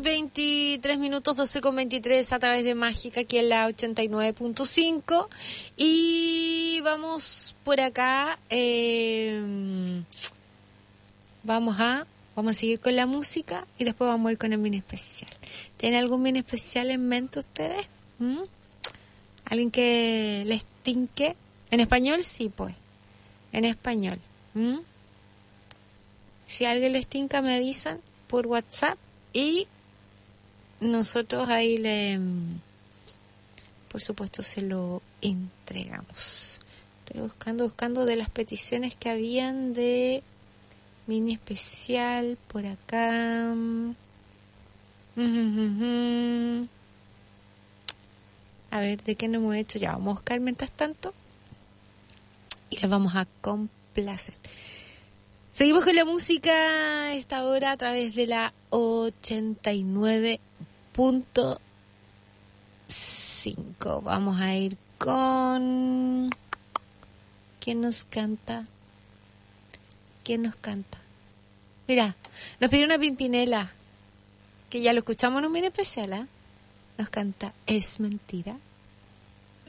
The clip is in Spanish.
23 minutos, 12:23 a través de Mágica, aquí en la 89.5. Y vamos por acá. Vamos a seguir con la música y después vamos a ir con el mini especial. ¿Tienen algún mini especial en mente ustedes? ¿Alguien que les tinque? ¿En español? Sí, pues. En español. Si alguien les tinca, me avisan por WhatsApp y nosotros ahí por supuesto, se lo entregamos. Estoy buscando de las peticiones que habían de mini especial por acá. A ver, ¿de qué no hemos hecho? Ya, vamos a buscar mientras tanto y les vamos a complacer. Seguimos con la música a esta hora a través de la 89.5. Vamos a ir con... ¿Quién nos canta? Mira, nos pidió una Pimpinela, que ya lo escuchamos en un mini especial, ¿eh? Nos canta Es Mentira.